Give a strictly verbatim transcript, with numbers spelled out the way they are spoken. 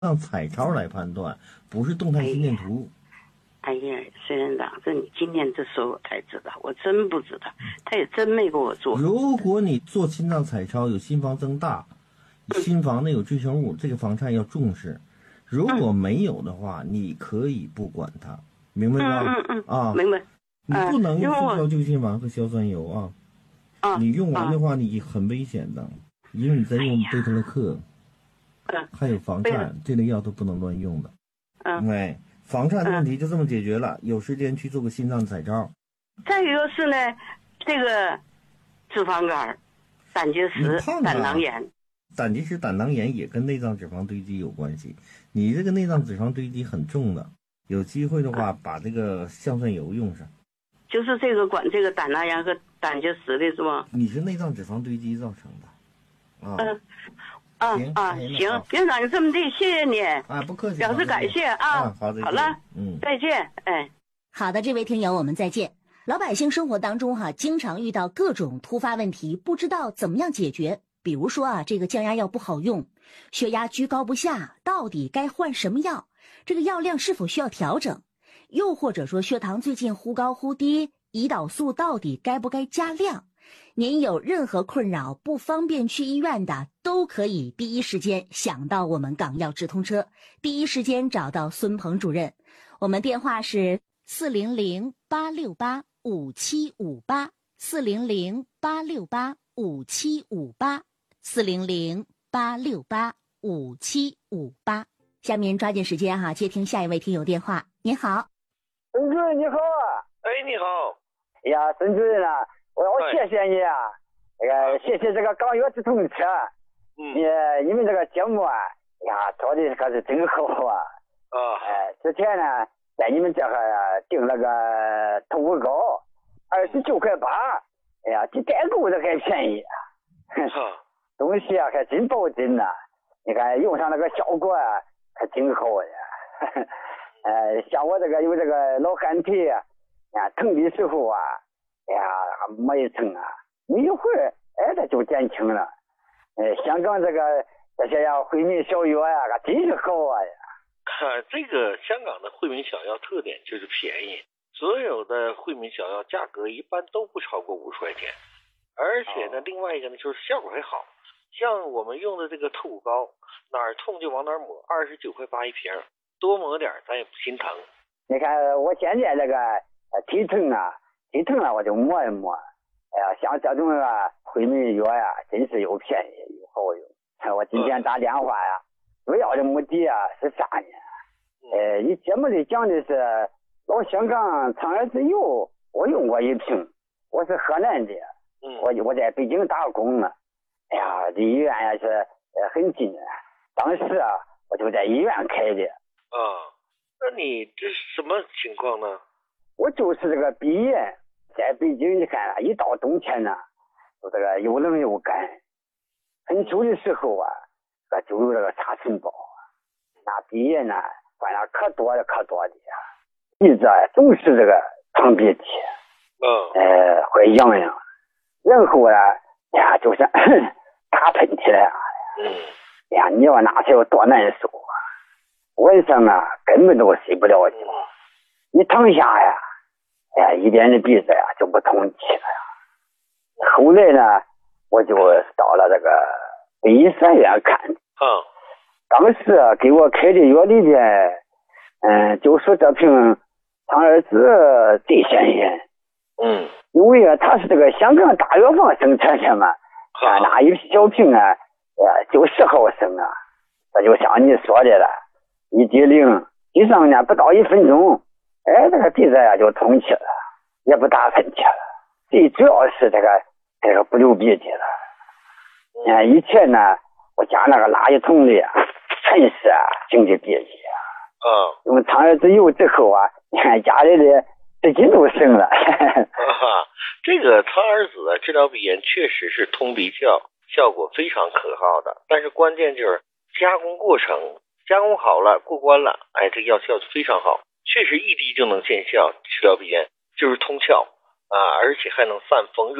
让彩超来判断，不是动态心电图。 哎呀，孙院长，这你今天这说我才知道，我真不知道，他也真没给我做。 如果你做心脏彩超有心房增大，心房内有赘生物，这个房颤要重视。如果没有的话，你可以不管它，明白吧？ 嗯嗯嗯啊， 明白。 你不能用呃速效救心丸和硝酸铀啊。 啊， 你用完的话，你很危险的，因为你在用贝特勒克， 嗯， 还有房颤，这类药都不能乱用的。 嗯， 哎，房颤的问题就这么解决了。有时间去做个心脏彩超。 再一个是呢，这个脂肪肝、胆结石、胆囊炎。 胆结石、胆囊炎也跟内脏脂肪堆积有关系。你这个内脏脂肪堆积很重的，有机会的话，把这个硝酸铀用上。 就是这个管这个胆囊炎和胆结石的是吗？ 你是内脏脂肪堆积造成的。啊。 嗯。啊行啊行，院长你这么地，谢谢你。 啊，不客气。 表示感谢啊。 啊好的。 好了， 嗯， 再见。哎， 好的，这位听友，我们再见。老百姓生活当中哈、啊，经常遇到各种突发问题，不知道怎么样解决。比如说啊，这个降压药不好用，血压居高不下，到底该换什么药？这个药量是否需要调整？又或者说血糖最近忽高忽低，胰岛素到底该不该加量？您有任何困扰，不方便去医院的，都可以第一时间想到我们港药直通车，第一时间找到孙鹏主任。我们电话是四零零八六八五七五八，四零零八六八五七五八，四零零八六八五七五八。下面抓紧时间哈、啊，接听下一位听友电话。您好， 孙主任你好啊！ 哎，你好。 哎呀，孙主任啊，我要谢谢你啊！那个、哎、谢谢这个港药直通车，嗯，你你们这个节目啊，哎呀，做的可是真好啊！ 啊， 哎，之前呢，在你们这哈订了个头骨膏，二十九块八，哎呀，比代购的还便宜啊！东西啊还真保真呐、啊，你看用上那个效果啊，还真好呀！呃，像我这个有这个老干皮啊，啊，疼的时候啊，哎呀，抹一层啊，没一会儿，哎，它就减轻了。呃，香港这个这些呀，惠民小药呀，可真是好啊呀。 看这个香港的惠民小药特点就是便宜，所有的惠民小药价格一般都不超过五十块钱，而且呢，另外一个呢就是效果还好。像我们用的这个透骨膏，哪儿痛就往哪儿抹，二十九块八一瓶。多抹点咱也不心疼。 你看我现在这个体疼啊，体疼了我就抹一抹。哎呀，像这种啊惠民药呀，真是又便宜又好用。我今天打电话呀，主要的目的啊是啥呢？呃，你节目里讲的是老香港苍耳子油，我用过一瓶。我是河南的，我我在北京打工呢。哎呀，离医院也是呃很近的。当时啊，我就在医院开的。 啊，那你这什么情况呢？ 我就是这个鼻炎，在北京你看啊，一到冬天呢，就这个又冷又干，很久的时候啊，就有这个沙尘暴，那鼻炎呢，反正可多的可多的呀，鼻子啊总是这个淌鼻涕， 嗯， 呃，会痒痒，然后呢，呀，就是打喷嚏了， 嗯， 呀，你说那时候多难受啊！晚上啊，根本都睡不了觉。你躺下呀，哎呀，一边的鼻子呀就不通气了呀。后来呢，我就到了这个北医三院看。 嗯。 当时啊，给我开的药里边，嗯，就说这瓶苍耳子最新鲜。 嗯。 因为啊，它是这个香港大药房生产的嘛，啊，那一小瓶啊，哎，就十毫升啊，这就像你说的了。一滴灵，滴上呢不到一分钟，哎，这个鼻子呀就通气了，也不打喷嚏了。最主要是这个这个不流鼻涕了。你看以前呢，我家那个垃圾桶里啊，全是啊经济鼻涕啊。 嗯。 用苍耳子油之后啊，你看家里的自己都省了。 啊，这个苍耳子的治疗鼻炎确实是通鼻窍，效果非常可靠的，但是关键就是加工过程。加工好了，过关了，哎，这药效就非常好，确实一滴就能见效，治疗鼻炎就是通窍啊，而且还能散风热。